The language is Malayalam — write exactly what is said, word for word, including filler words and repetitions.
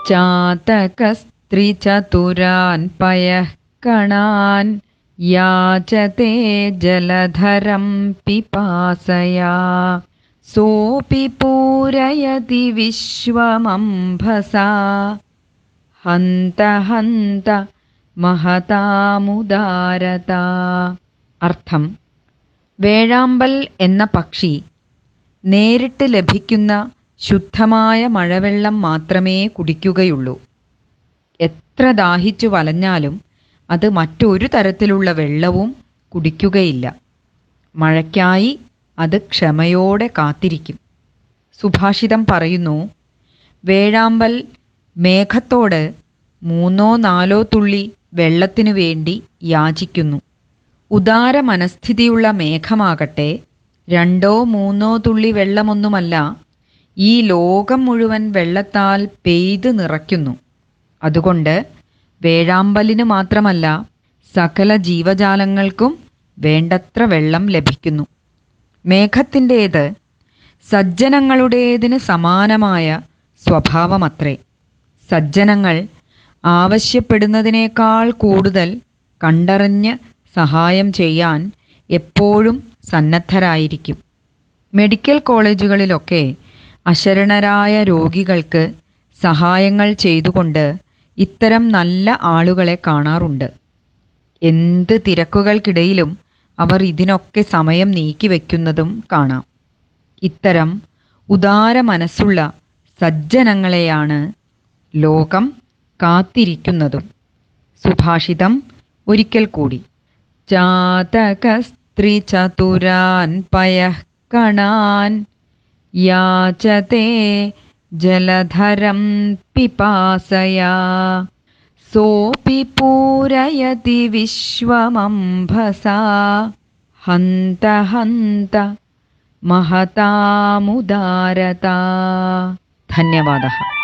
ചാതകസ്ത്രിചതുരാൻ പയഃ കണാൻ യാചത്തെ ജലധരം പിപാസയാ സോപി പൂരയതി വിശ്വമംഭസാ ഹന്ത ഹന്ത മഹതാമുദാരതാ. അർത്ഥം: വേഴാമ്പൽ എന്ന പക്ഷി നേരിട്ട് ലഭിക്കുന്ന ശുദ്ധമായ മഴവെള്ളം മാത്രമേ കുടിക്കുകയുള്ളൂ. എത്ര ദാഹിച്ചു വലഞ്ഞാലും അത് മറ്റൊരു തരത്തിലുള്ള വെള്ളവും കുടിക്കുകയില്ല. മഴയ്ക്കായി അത് ക്ഷമയോടെ കാത്തിരിക്കും. സുഭാഷിതം പറയുന്നു: വേഴാമ്പൽ മേഘത്തോട് മൂന്നോ നാലോ തുള്ളി വെള്ളത്തിനു വേണ്ടി യാചിക്കുന്നു. ഉദാര മനസ്ഥിതിയുള്ള മേഘമാകട്ടെ രണ്ടോ മൂന്നോ തുള്ളി വെള്ളമൊന്നുമല്ല, ഈ ലോകം മുഴുവൻ വെള്ളത്താൽ പെയ്ത് നിറയ്ക്കുന്നു. അതുകൊണ്ട് വേഴാമ്പലിന് മാത്രമല്ല, സകല ജീവജാലങ്ങൾക്കും വേണ്ടത്ര വെള്ളം ലഭിക്കുന്നു. മേഘത്തിൻ്റേത് സജ്ജനങ്ങളുടേതിന് സമാനമായ സ്വഭാവമത്രേ. സജ്ജനങ്ങൾ ആവശ്യപ്പെടുന്നതിനേക്കാൾ കൂടുതൽ കണ്ടറിഞ്ഞ് സഹായം ചെയ്യാൻ എപ്പോഴും സന്നദ്ധരായിരിക്കും. മെഡിക്കൽ കോളേജുകളിലൊക്കെ അശരണരായ രോഗികൾക്ക് സഹായങ്ങൾ ചെയ്തുകൊണ്ട് ഇത്തരം നല്ല ആളുകളെ കാണാറുണ്ട്. എന്ത് തിരക്കുകൾക്കിടയിലും അവർ ഇതിനൊക്കെ സമയം നീക്കിവെക്കുന്നതും കാണാം. ഇത്തരം ഉദാര മനസ്സുള്ള സജ്ജനങ്ങളെയാണ് ലോകം കാത്തിരിക്കുന്നതും. സുഭാഷിതം ഒരിക്കൽ കൂടി: ചാതകസ്ത്രിചതുരാൻ പയഃ കണാൻ യാചത്തെ ജലധരം പിപാസയാ സോപി പൂരയതി വിശ്വമംഭസാ ഹന്ത ഹന്ത മഹതാമുദാരതാ. ധന്യവാദः.